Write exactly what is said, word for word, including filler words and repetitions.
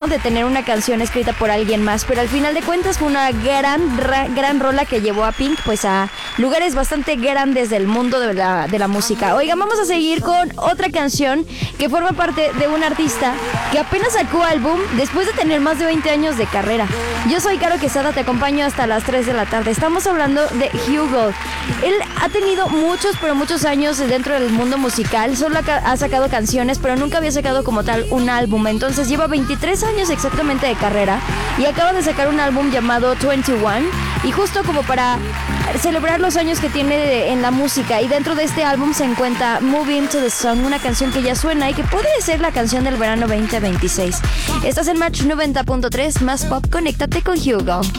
de tener una canción escrita por alguien más, pero al final de cuentas fue una gran, ra, gran rola que llevó a Pink pues a lugares bastante grandes del mundo de la, de la música. Oigan, vamos a seguir con otra canción que forma parte de un artista que apenas sacó álbum después de tener más de veinte años de carrera. Yo soy Caro Quesada, te acompaño hasta las tres de la tarde. Estamos hablando de Hugo. Él ha tenido muchos, pero muchos años dentro del mundo musical. Solo ha sacado canciones, pero nunca había sacado como tal un álbum. Entonces lleva veintitrés años exactamente de carrera y acaba de sacar un álbum llamado veintiuno. Y justo como para celebrar los años que tiene de, en la música. Y dentro de este álbum se encuentra Moving to the Sun, una canción que ya suena y que puede ser la canción del verano veinte veintiséis. Estás en Match noventa punto tres, más pop, conéctate con Hugo.